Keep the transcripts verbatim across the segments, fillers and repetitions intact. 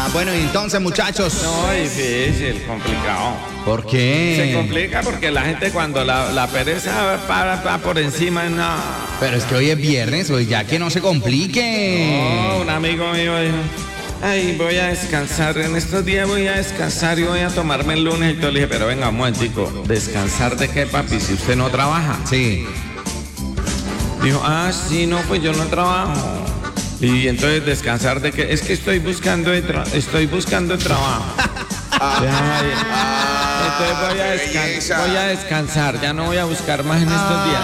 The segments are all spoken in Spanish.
bueno, y entonces, muchachos. No, difícil, complicado. ¿Por qué? Se complica porque la gente cuando la, la pereza para, para por encima, no. Pero es que hoy es viernes, hoy ya que no se complique. No, un amigo mío dijo, ay, voy a descansar, en estos días voy a descansar y voy a tomarme el lunes. Y yo le dije, pero venga, un momentico, ¿descansar de qué, papi, si usted no trabaja? Sí. Dijo, ah, sí, no, pues yo no trabajo. Y entonces, ¿descansar de qué? Es que estoy buscando de tra- estoy buscando trabajo. Ay, entonces voy a, descan- voy a descansar, ya no voy a buscar más en estos días.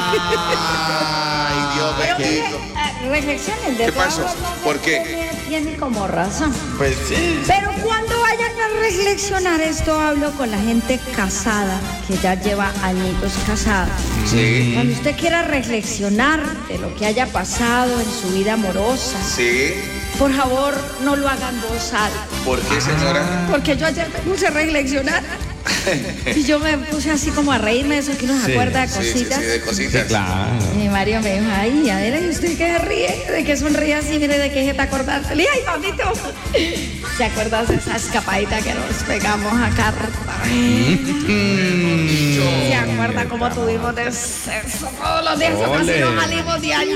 Ay, Dios Pero mire, bendito. eh, reflexionen de ¿Qué todas pasó? formas, ¿Por qué? Tiene, tiene como razón. Pues sí. Pero cuando vayan a reflexionar esto, hablo con la gente casada, que ya lleva añitos casada. Sí, Cuando usted quiera reflexionar de lo que haya pasado en su vida amorosa, sí. por favor, no lo hagan voz alta. ¿Por qué, señora? Porque yo ayer me puse a reflexionar y yo me puse así como a reírme de eso, que uno se Sí, acuerda de Sí, sí, cositas. sí, de cositas. Claro. Y Mario me dijo, ay, Adela, ¿y usted qué ríe? ¿De qué sonríe así? Mire, ¿de qué se está acordando? Le dije, ay, mamito, ¿te acuerdas de esa escapadita que nos pegamos a Carta? ¿Se acuerda cómo tuvimos de sexo todos los días? Eso casi Ole. no salimos de allá.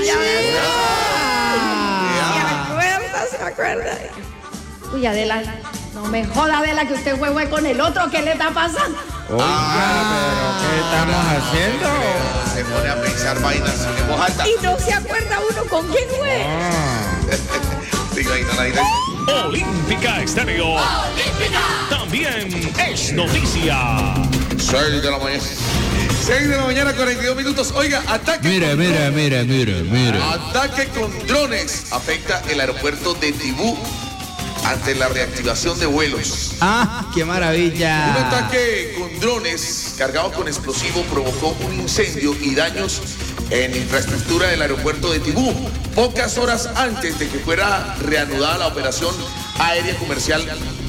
¿Se acuerda? ¿Se acuerda? Uy, Adela, no me joda, Adela, que usted juegue con el otro. ¿Qué le está pasando? Oiga, pero ¿qué estamos haciendo? Se pone a pensar vainas en voz alta. Y no se acuerda uno con quién fue. Sí, imagina, imagina. Olímpica Estéreo. También es noticia. seis de la mañana. seis de la mañana, cuarenta y dos minutos. Oiga, ataque. Mira, con mira, drones. mira, mira, mira. Ataque con drones afecta el aeropuerto de Tibú ante la reactivación de vuelos. Ah, qué Un maravilla. ataque con drones cargado con explosivo provocó un incendio y daños en infraestructura del aeropuerto de Tibú, pocas horas antes de que fuera reanudada la operación aérea comercial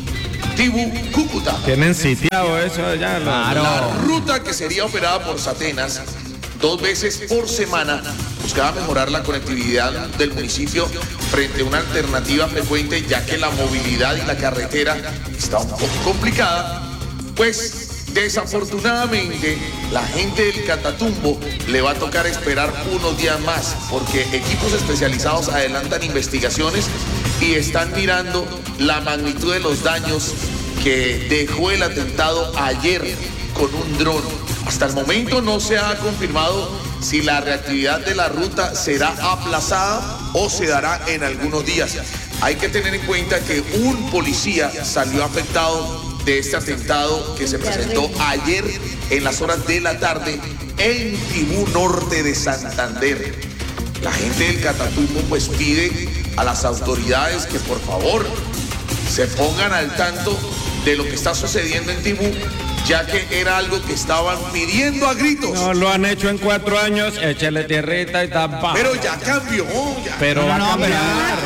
Tibú-Cúcuta. Tienen sitiado eso ya. lo- Claro. La ruta, que sería operada por Satenas dos veces por semana, buscaba mejorar la conectividad del municipio frente a una alternativa frecuente, ya que la movilidad y la carretera está un poco complicada. Pues desafortunadamente la gente del Catatumbo le va a tocar esperar unos días más, porque equipos especializados adelantan investigaciones y están mirando la magnitud de los daños que dejó el atentado ayer con un dron. Hasta el momento no se ha confirmado si la reactividad de la ruta será aplazada o se dará en algunos días. Hay que tener en cuenta que un policía salió afectado de este atentado que se presentó ayer en las horas de la tarde en Tibú Norte de Santander. La gente del Catatumbo pues pide a las autoridades que por favor se pongan al tanto de lo que está sucediendo en Tibú, ya que era algo que estaban pidiendo a gritos. No lo han hecho en cuatro años, échele tierrita y tapa. Pero ya cambió, ya. Pero va a No, no, pero- cambiar.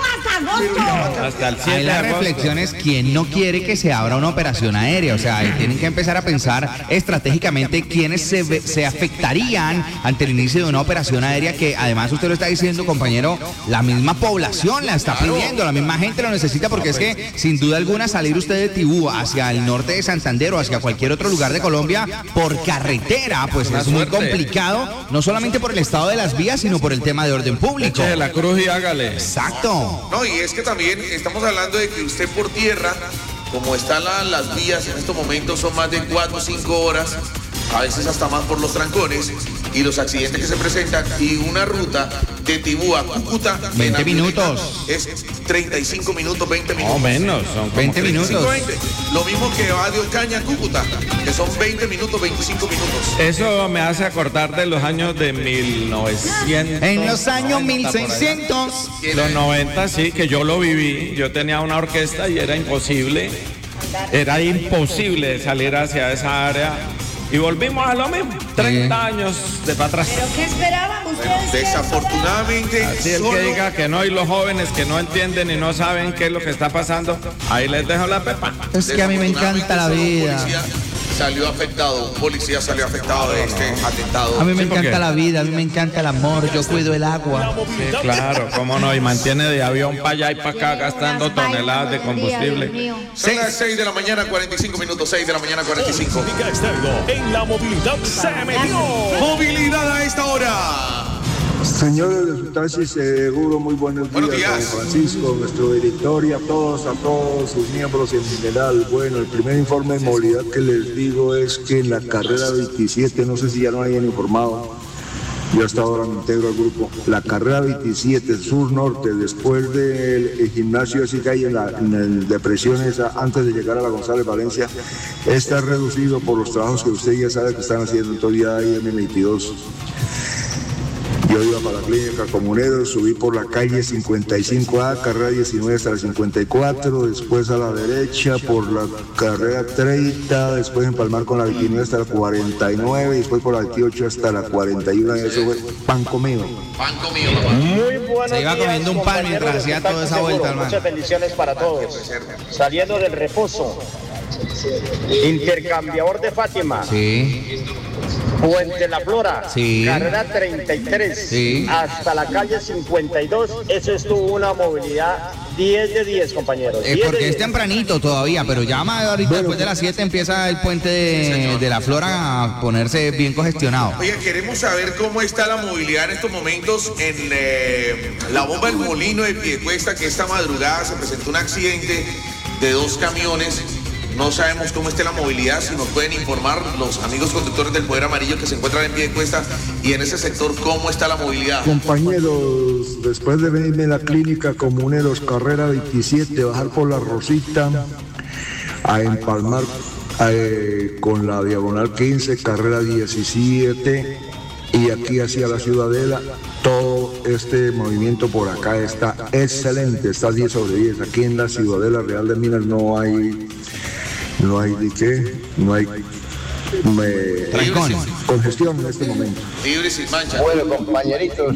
Hasta el Ahí siete de la agosto. reflexión es quién no quiere que se abra una operación aérea. O sea, ahí tienen que empezar a pensar estratégicamente quiénes se, ve- se afectarían ante el inicio de una operación aérea que además usted lo está diciendo, compañero, la misma población la está pidiendo, la misma gente lo necesita, porque es que sin duda alguna salir usted de Tibú hacia el norte de Santander o hacia cualquier otro lugar de Colombia por carretera, pues Una es muy suerte. complicado, no solamente por el estado de las vías, sino por el tema de orden público. Échele la cruz y hágale. Exacto. No, y es que también estamos hablando de que usted por tierra, como están la- las vías en estos momentos, son más de cuatro o cinco horas, a veces hasta más por los trancones y los accidentes que se presentan, y una ruta de Tibú a Cúcuta en veinte avioneta minutos. es treinta y cinco minutos, veinte minutos. O menos, son como veinte minutos. treinta y cinco, veinte. Lo mismo que va de Ocaña a Cúcuta, que son veinte minutos, veinticinco minutos. Eso me hace acordar de los años de mil novecientos. En los años noventa, por allá. mil seiscientos. Los noventa, sí, que yo lo viví. Yo tenía una orquesta y era imposible. Era imposible salir hacia esa área. Y volvimos a lo mismo. treinta años de para atrás. ¿Pero qué esperaban ustedes? ¿Qué Desafortunadamente, Así el solo que diga que no, y los jóvenes que no entienden y no saben qué es lo que está pasando, ahí les dejo la pepa. Es que a mí me encanta la desafortunadamente, solo vida. policía salió afectado, un policía salió afectado de este atentado. A mí me Sí, ¿por encanta qué? la vida, a mí me encanta el amor, yo cuido el La agua. Sí, movilidad claro, cómo no, y mantiene de avión para allá y para acá gastando toneladas de combustible. Son las seis de la mañana, cuarenta y cinco minutos, seis de la mañana, cuarenta y cinco. Olímpica Estéreo. En la movilidad se metió. Movilidad a esta hora. Señores de su taxi seguro, muy buenos días, Buenos días. don Francisco, nuestro director y a todos, a todos sus miembros en general. Bueno, el primer informe de movilidad que les digo es que en la carrera veintisiete, no sé si ya no hayan informado, yo hasta ahora me integro al grupo, la carrera veintisiete sur-norte, después del gimnasio ese que hay en la en el depresión esa, antes de llegar a la González Valencia, está reducido por los trabajos que usted ya sabe que están haciendo todavía ahí en el veintidós. Yo iba para la clínica Comuneros, subí por la calle cincuenta y cinco A, carrera diecinueve hasta la cincuenta y cuatro, después a la derecha por la carrera treinta, después empalmar con la veintinueve hasta la cuarenta y nueve, y después por la veintiocho hasta la cuarenta y uno, y eso fue pan comido. Pan comido, papá. Muy buenos Se iba días, comiendo un pan mientras compañeros de hacía Taxi toda esa Seguro. vuelta, hermano. Muchas bendiciones para todos. Saliendo del reposo, intercambiador de Fátima, Sí, Puente La Flora, Sí. carrera treinta y tres, Sí. hasta la calle cincuenta y dos. Eso estuvo una movilidad diez de diez, compañeros. eh, diez de porque es diez. tempranito todavía, pero ya más ahorita después de las siete empieza el puente de, de la Flora a ponerse bien congestionado. Oye, queremos saber cómo está la movilidad en estos momentos en eh, la bomba del Molino de Piedecuesta, que esta madrugada se presentó un accidente de dos camiones. No sabemos cómo esté la movilidad, si nos pueden informar los amigos conductores del Poder Amarillo que se encuentran en Piedecuesta y en ese sector, cómo está la movilidad. Compañeros, después de venirme a la clínica Comuneros, carrera veintisiete, bajar por la Rosita, a empalmar eh, con la diagonal quince, carrera diecisiete, y aquí hacia la Ciudadela, todo este movimiento por acá está excelente, está diez sobre diez. Aquí en la Ciudadela Real de Minas no hay, no hay ni qué, no hay me, Trancón. congestión en este momento. Libre y sin mancha. Bueno, compañeritos,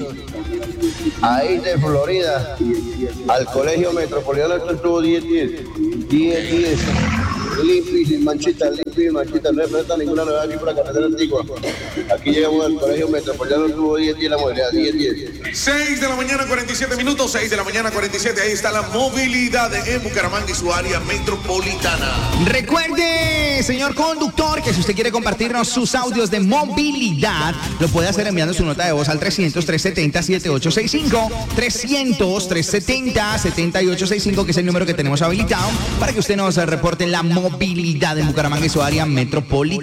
ahí de Florida, al colegio metropolitano esto estuvo diez diez, diez diez, limpio y sin manchita, limpio y sin manchita, no representa ninguna novedad aquí por la carretera antigua. Aquí llegamos al colegio metropolitano, estuvo diez diez la movilidad, diez diez. seis de la mañana, cuarenta y siete minutos, seis de la mañana, cuarenta y siete. Ahí está la movilidad en Bucaramanga y su área metropolitana. Recuerde, señor conductor, que si usted quiere compartirnos sus audios de movilidad, lo puede hacer enviando su nota de voz al trescientos, trescientos setenta, setenta y ocho sesenta y cinco, trescientos, trescientos setenta, setenta y ocho sesenta y cinco, que es el número que tenemos habilitado para que usted nos reporte la movilidad en Bucaramanga y su área metropolitana.